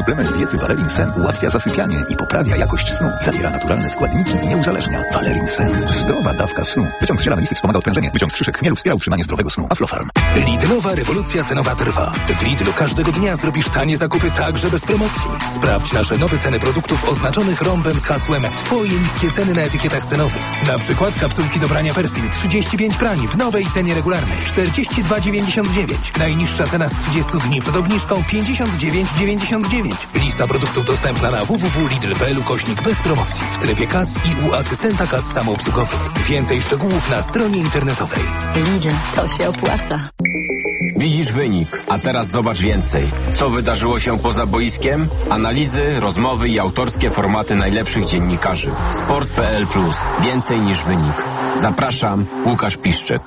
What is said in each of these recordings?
Suplement diety Valerin Sen ułatwia zasypianie i poprawia jakość snu. Zawiera naturalne składniki i nie uzależnia. Valerin Sen. Zdrowa dawka snu. Wyciąg z ziela melisy wspomaga odprężenie. Wyciąg z szyszek chmielu wspiera utrzymanie zdrowego snu. Aflofarm. Lidlowa rewolucja cenowa trwa. W Lidlu każdego dnia zrobisz tanie zakupy także bez promocji. Sprawdź nasze nowe ceny produktów oznaczonych rąbem z hasłem Twoje niskie ceny na etykietach cenowych. Na przykład kapsułki do brania Persil 35 prani w nowej cenie regularnej 42,99. Najniższa cena z 30 dni przed obniżką 59,99. Lista produktów dostępna na www.lidl.pl/bez promocji w strefie kas i u asystenta kas samoobsługowych. Więcej szczegółów na stronie internetowej. Lidl, to się opłaca. Widzisz wynik, a teraz zobacz więcej. Co wydarzyło się poza boiskiem? Analizy, rozmowy i autorskie formaty najlepszych dziennikarzy. Sport.pl+. Więcej niż wynik. Zapraszam, Łukasz Piszczek.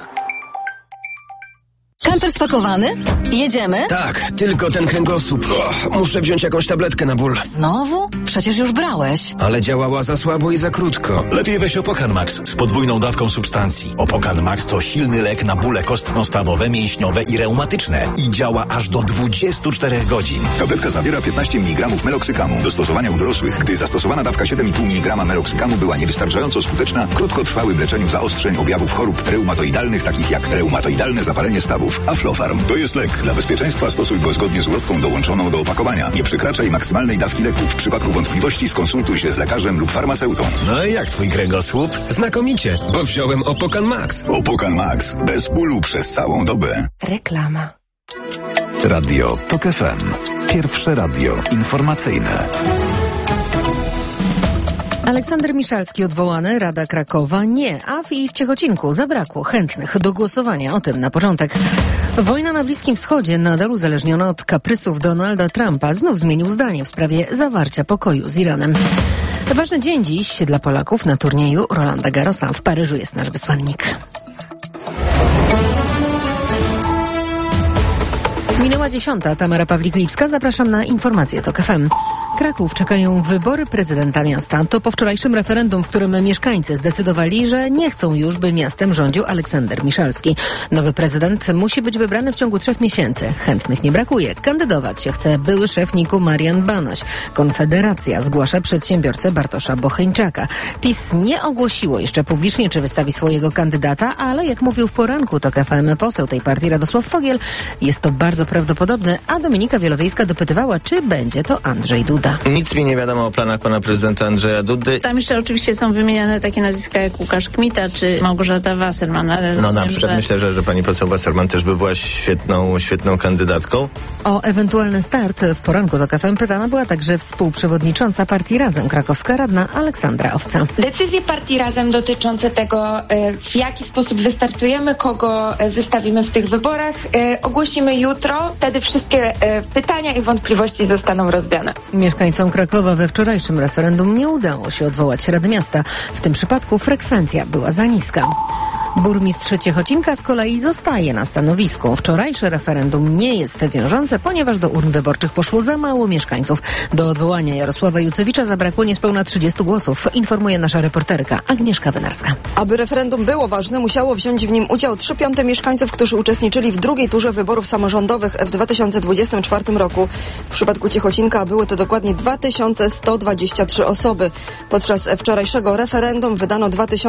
Kamper spakowany? Jedziemy? Tak, tylko ten kręgosłup. Muszę wziąć jakąś tabletkę na ból. Znowu? Przecież już brałeś. Ale działała za słabo i za krótko. Lepiej weź Opokan Max z podwójną dawką substancji. Opokan Max to silny lek na bóle kostno-stawowe, mięśniowe i reumatyczne. I działa aż do 24 godzin. Tabletka zawiera 15 mg meloksykamu. Do stosowania u dorosłych, gdy zastosowana dawka 7,5 mg meloksykamu była niewystarczająco skuteczna w krótkotrwałym leczeniu zaostrzeń objawów chorób reumatoidalnych, takich jak reumatoidalne zapalenie stawów. Aflofarm. To jest lek. Dla bezpieczeństwa stosuj go zgodnie z ulotką dołączoną do opakowania. Nie przekraczaj maksymalnej dawki leku. W przypadku wątpliwości skonsultuj się z lekarzem lub farmaceutą. No i jak twój kręgosłup? Znakomicie, bo wziąłem Opokan Max. Opokan Max. Bez bólu przez całą dobę. Reklama. Radio TOK FM. Pierwsze radio informacyjne. Aleksander Miszalski odwołany, Rada Krakowa nie, a w Ciechocinku zabrakło chętnych do głosowania. O tym na początek. Wojna na Bliskim Wschodzie, nadal uzależniona od kaprysów Donalda Trumpa, znów zmienił zdanie w sprawie zawarcia pokoju z Iranem. Ważny dzień dziś dla Polaków. Na turnieju Rolanda Garrosa w Paryżu jest nasz wysłannik. Minęła 10. Tamara Pawlik-Lipska. Zapraszam na informacje TOK FM. Kraków czekają wybory prezydenta miasta. To po wczorajszym referendum, w którym mieszkańcy zdecydowali, że nie chcą już, by miastem rządził Aleksander Miszalski. Nowy prezydent musi być wybrany w ciągu 3 miesięcy. Chętnych nie brakuje. Kandydować się chce były szef NIK-u Marian Banaś. Konfederacja zgłasza przedsiębiorcę Bartosza Bocheńczaka. PiS nie ogłosiło jeszcze publicznie, czy wystawi swojego kandydata, ale jak mówił w poranku TOK FM poseł tej partii Radosław Fogiel, jest to bardzo prawdopodobne, a Dominika Wielowiejska dopytywała, czy będzie to Andrzej Duda. Nic mi nie wiadomo o planach pana prezydenta Andrzeja Dudy. Tam jeszcze oczywiście są wymieniane takie nazwiska jak Łukasz Kmita czy Małgorzata Wasserman, ale no na przykład myślę, że pani poseł Wasserman też by była świetną kandydatką. O ewentualny start w poranku TOK FM pytana była także współprzewodnicząca partii Razem, krakowska radna Aleksandra Owca. Decyzje partii Razem dotyczące tego, w jaki sposób wystartujemy, kogo wystawimy w tych wyborach, ogłosimy jutro. Wtedy wszystkie pytania i wątpliwości zostaną rozwiane. Mieszkańcom Krakowa we wczorajszym referendum nie udało się odwołać Rady Miasta. W tym przypadku frekwencja była za niska. Burmistrz Ciechocinka z kolei zostaje na stanowisku. Wczorajsze referendum nie jest wiążące, ponieważ do urn wyborczych poszło za mało mieszkańców. Do odwołania Jarosława Jucewicza zabrakło niespełna 30 głosów, informuje nasza reporterka Agnieszka Wynarska. Aby referendum było ważne, musiało wziąć w nim udział 3/5 mieszkańców, którzy uczestniczyli w drugiej turze wyborów samorządowych w 2024 roku. W przypadku Ciechocinka były to dokładnie 2123 osoby. Podczas wczorajszego referendum wydano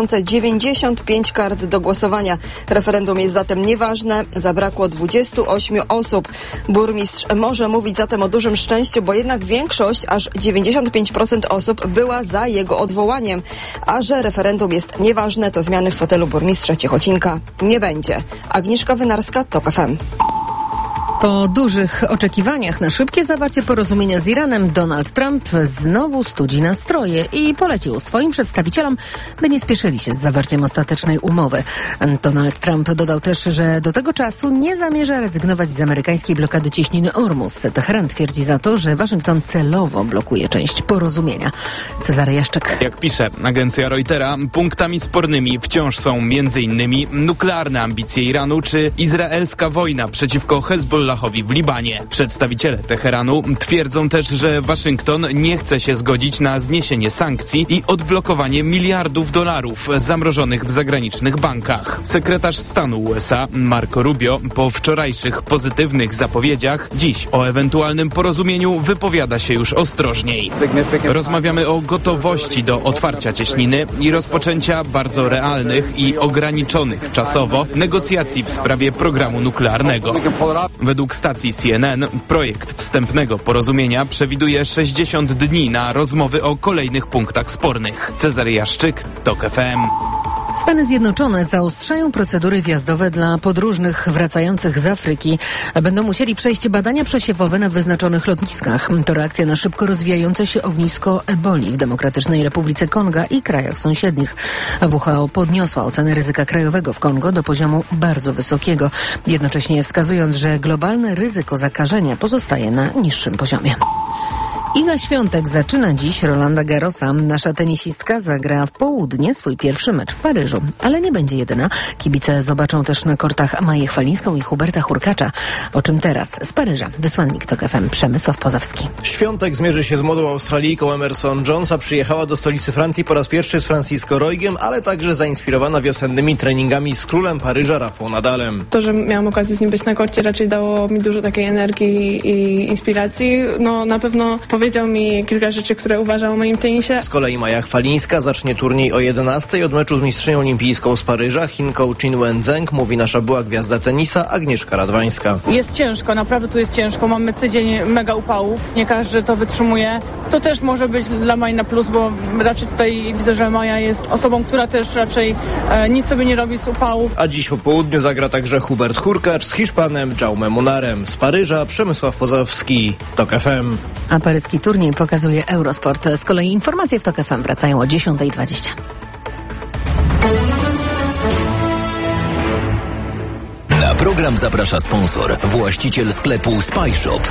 2095 kart do głosowania. Referendum jest zatem nieważne. Zabrakło 28 osób. Burmistrz może mówić zatem o dużym szczęściu, bo jednak większość, aż 95% osób była za jego odwołaniem. A że referendum jest nieważne, to zmiany w fotelu burmistrza Ciechocinka nie będzie. Agnieszka Wynarska, TOK FM. Po dużych oczekiwaniach na szybkie zawarcie porozumienia z Iranem, Donald Trump znowu studzi nastroje i polecił swoim przedstawicielom, by nie spieszyli się z zawarciem ostatecznej umowy. Donald Trump dodał też, że do tego czasu nie zamierza rezygnować z amerykańskiej blokady cieśniny Ormus. Teheran twierdzi za to, że Waszyngton celowo blokuje część porozumienia. Cezary Jaszczyk. Jak pisze agencja Reutera, punktami spornymi wciąż są m.in. nuklearne ambicje Iranu czy izraelska wojna przeciwko Hezbollahu Hezbollahowi w Libanie. Przedstawiciele Teheranu twierdzą też, że Waszyngton nie chce się zgodzić na zniesienie sankcji i odblokowanie miliardów dolarów zamrożonych w zagranicznych bankach. Sekretarz stanu USA Marco Rubio po wczorajszych pozytywnych zapowiedziach dziś o ewentualnym porozumieniu wypowiada się już ostrożniej. Rozmawiamy o gotowości do otwarcia cieśniny i rozpoczęcia bardzo realnych i ograniczonych czasowo negocjacji w sprawie programu nuklearnego. Według stacji CNN projekt wstępnego porozumienia przewiduje 60 dni na rozmowy o kolejnych punktach spornych. Cezary Jaszczyk, TOK FM. Stany Zjednoczone zaostrzają procedury wjazdowe dla podróżnych wracających z Afryki. Będą musieli przejść badania przesiewowe na wyznaczonych lotniskach. To reakcja na szybko rozwijające się ognisko eboli w Demokratycznej Republice Konga i krajach sąsiednich. WHO podniosła ocenę ryzyka krajowego w Kongo do poziomu bardzo wysokiego, jednocześnie wskazując, że globalne ryzyko zakażenia pozostaje na niższym poziomie. Iga Świątek zaczyna dziś Rolanda Garrosa. Nasza tenisistka zagra w południe swój pierwszy mecz w Paryżu. Ale nie będzie jedyna. Kibice zobaczą też na kortach Maję Chwalińską i Huberta Hurkacza. O czym teraz? Z Paryża wysłannik TOK FM Przemysław Pozowski. Świątek zmierzy się z młodą Australijką Emerson Jones, a przyjechała do stolicy Francji po raz pierwszy z Francisco Roygiem, ale także zainspirowana wiosennymi treningami z królem Paryża Rafał Nadalem. To, że miałam okazję z nim być na korcie, raczej dało mi dużo takiej energii i inspiracji. No na pewno powiedział mi kilka rzeczy, które uważał o moim tenisie. Z kolei Maja Chwalińska zacznie turniej o 11:00 od meczu z mistrzynią olimpijską z Paryża, Chinką Chin Wenzheng, mówi nasza była gwiazda tenisa Agnieszka Radwańska. Jest ciężko, naprawdę tu jest ciężko. Mamy tydzień mega upałów. Nie każdy to wytrzymuje. To też może być dla Maji na plus, bo raczej tutaj widzę, że Maja jest osobą, która też raczej nic sobie nie robi z upałów. A dziś po południu zagra także Hubert Hurkacz z Hiszpanem Jaume Munarem. Z Paryża Przemysław Pozowski, TOK FM. A paryski turniej pokazuje Eurosport. Z kolei informacje w TOK FM wracają o 10:20. Na program zaprasza sponsor, właściciel sklepu Spy Shop.